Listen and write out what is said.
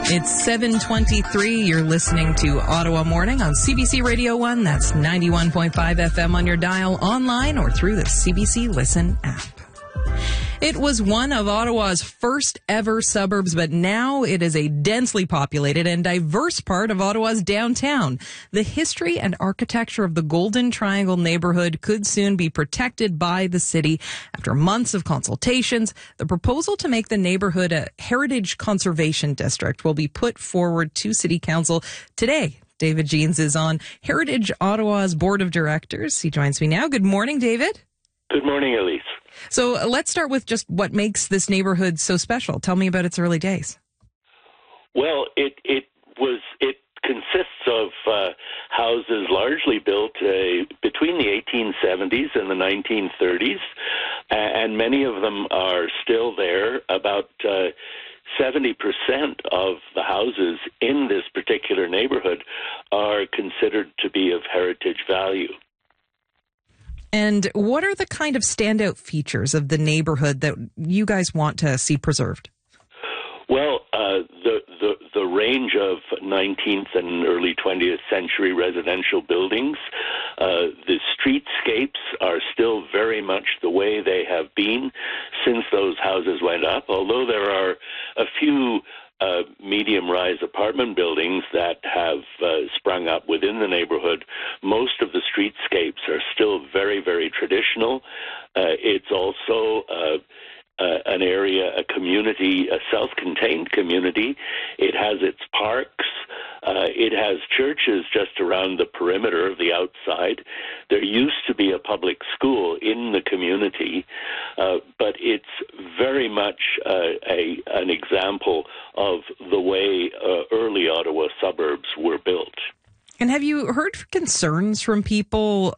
It's 7:23. You're listening to Ottawa Morning on CBC Radio 1. That's 91.5 FM on your dial, online, or through the CBC Listen app. It was one of Ottawa's first ever suburbs, but now it is a densely populated and diverse part of Ottawa's downtown. The history and architecture of the Golden Triangle neighborhood could soon be protected by the city. After months of consultations, the proposal to make the neighborhood a heritage conservation district will be put forward to City Council today. David Jeans is on Heritage Ottawa's board of directors. He joins me now. Good morning, David. Good morning, Elise. So let's start with just what makes this neighborhood so special. Tell me about its early days. Well, it consists of houses largely built between the 1870s and the 1930s, and many of them are still there. About 70% of the houses in this particular neighborhood are considered to be of heritage value. And what are the kind of standout features of the neighborhood that you guys want to see preserved? Well, the range of 19th and early 20th century residential buildings, the streetscapes are still very much the way they have been since those houses went up, although there are a few medium-rise apartment buildings that have sprung up within the neighborhood. Most of the streetscapes are still very, very traditional. It's also an area, a community, a self-contained community. It has its parks. It has churches just around the perimeter of the outside. There used to be a public school in the community, but it's very much an example of the way early Ottawa suburbs were built. And have you heard concerns from people